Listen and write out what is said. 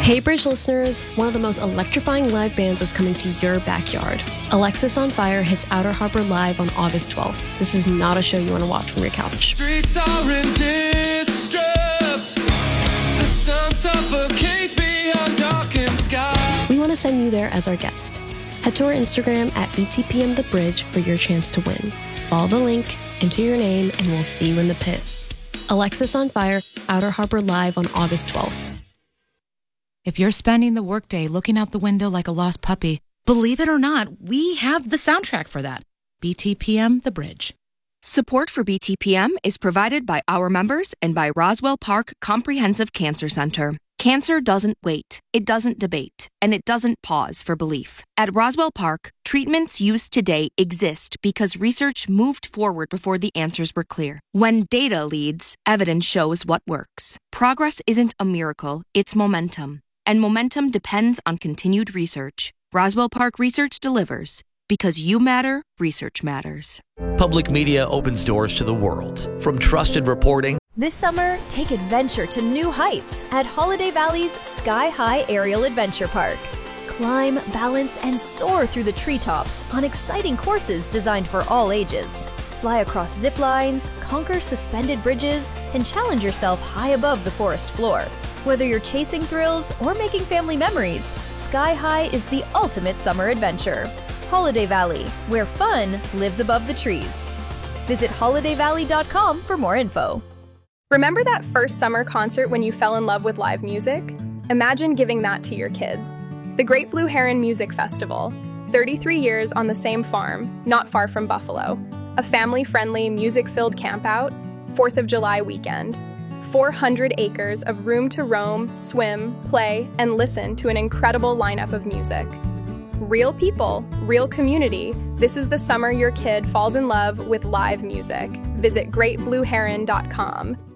Hey Bridge listeners, one of the most electrifying live bands is coming to your backyard. Alexisonfire hits Outer Harbor live on August 12th. This is not a show you want to watch from your couch. Streets are in distress. The sun suffocates beyond darkened sky. We want to send you there as our guest. Head to our Instagram at BTPMTheBridge for your chance to win. Follow the link, enter your name, and we'll see you in the pit. Alexisonfire, Outer Harbor live on August 12th. If you're spending the workday looking out the window like a lost puppy, believe it or not, we have the soundtrack for that. BTPM The Bridge. Support for BTPM is provided by our members and by Roswell Park Comprehensive Cancer Center. Cancer doesn't wait, it doesn't debate, and it doesn't pause for belief. At Roswell Park, treatments used today exist because research moved forward before the answers were clear. When data leads, evidence shows what works. Progress isn't a miracle, it's momentum. And momentum depends on continued research. Roswell Park Research delivers. Because you matter, research matters. Public media opens doors to the world. From trusted reporting. This summer, take adventure to new heights at Holiday Valley's Sky High Aerial Adventure Park. Climb, balance, and soar through the treetops on exciting courses designed for all ages. Fly across zip lines, conquer suspended bridges, and challenge yourself high above the forest floor. Whether you're chasing thrills or making family memories, Sky High is the ultimate summer adventure. Holiday Valley, where fun lives above the trees. Visit holidayvalley.com for more info. Remember that first summer concert when you fell in love with live music? Imagine giving that to your kids. The Great Blue Heron Music Festival, 33 years on the same farm, not far from Buffalo. A family-friendly, music-filled campout, 4th of July weekend. 400 acres of room to roam, swim, play, and listen to an incredible lineup of music. Real people, real community. This is the summer your kid falls in love with live music. Visit greatblueheron.com.